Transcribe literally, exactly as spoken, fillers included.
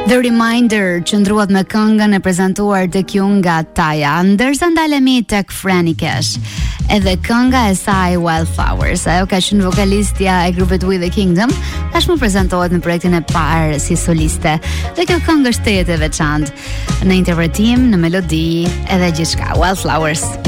The Reminder qëndruat me këngën e prezantuar të Q nga Taja, ndërsa ndalemi tek Franny Cash. Edhe kënga e saj Wildflowers, ajo ka qenë vokalistja e grupit We The Kingdom, tashmë prezantohet në projektin e parë si soliste. Dhe kjo këngë është tejet e veçantë në interpretim, në melodi edhe gjithçka. Wildflowers.